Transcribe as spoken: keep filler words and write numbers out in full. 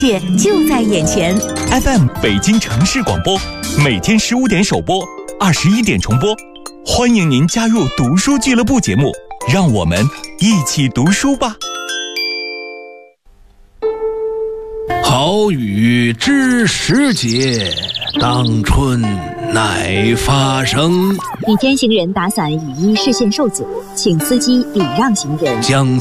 界就在眼前。 F M 北京城市广播，每天十五点首播，二十一点重播。欢迎您加入读书俱乐部节目，让我们一起读书吧。 好雨知时节，当春乃发生。 雨天行人打伞雨衣视线受阻，请司机礼让行人。 将